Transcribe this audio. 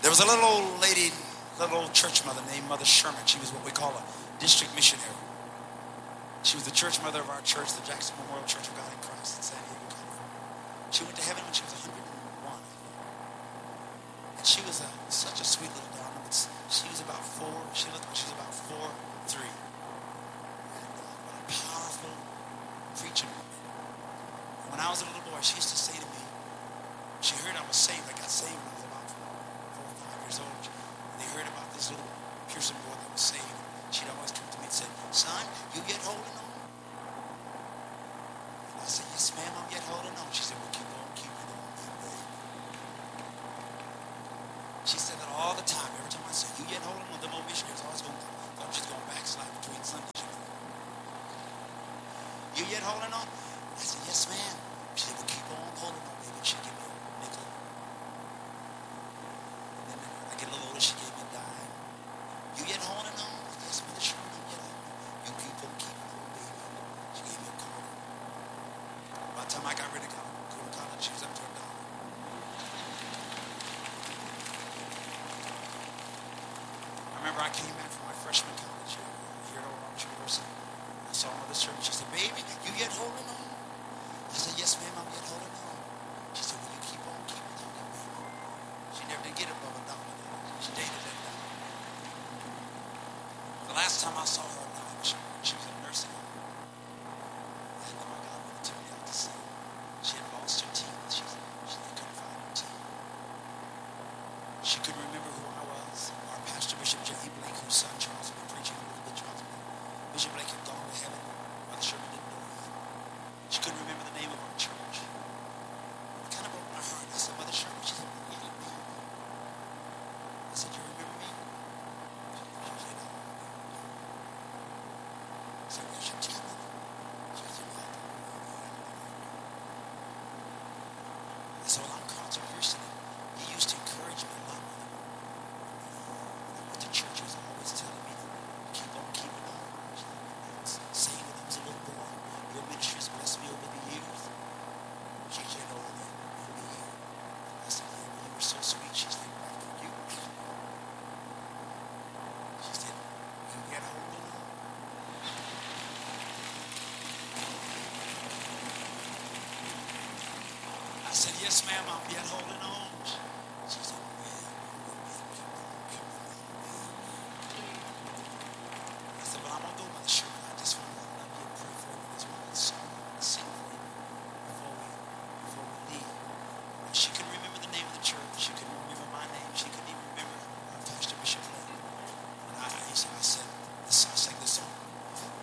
There was a little old lady, little old church mother named Mother Sherman. She was what we call a district missionary. She was the church mother of our church, the Jackson Memorial Church of God in Christ in San Diego, California. She went to heaven when she was 101. And she was such a sweet little dame. She was about 4. She looked like she was about 4'3". And what a powerful preaching woman. And when I was a little boy, she used to say to me, she heard I was saved. I got saved when I was about 4 or 5 years old. And they heard about this little Pearson boy that was saved. She'd always come to me and said, son, you yet holding on? And I said, yes, ma'am, I'm yet holding on. She said, well, keep on keeping on, baby. She said that all the time. Every time I said, you yet holding on? The old missionaries always going, thought she's going to backslide between Sundays. You yet holding on? I said, yes, ma'am. She said, well, keep on holding on, baby. She'd give me a nickel. And then I get a little older, she gave me a dime. You yet holding on? Yes, Mother Sherman, I'm yet holding on. You keep on keeping on, baby. She gave me a quarter. By the time I got ready to go to college, she was up to $1. I remember I came back from my freshman college year at Oral Roberts University. I saw Mother Sherman. She said, baby, you yet holding on? I said, yes, ma'am, I'm yet holding on. She said, well, you keep on keeping on, baby. She never did get above $1. She dated that $1. The last time I saw her alive, she was in a nursing home. And my God, when it took me out to see her, she had lost her teeth. She couldn't find her teeth. She couldn't remember who I was. Our pastor, Bishop J.E. Blake, whose son Charles had been preaching a little bit, Bishop Blake had gone to heaven. Mother Sherman didn't know him. She couldn't remember the name of our church. It kind of broke my heart. I said, Mother Sherman, she said, you remember me? I said, you remember me? She said, no. I said, where's your teeth? She said, no. I said, well, I'm Carlton Pearson. He used to encourage me a lot. When I went to church, he was always telling me to keep on keeping on. Saying when I was a little boy, your ministry has blessed me over the years. She said, oh, you'll be here. I said, yeah, well, you were so sweet. She said, right for you. She said, you yet holding on? I said, yes, ma'am, I'm yet holding on.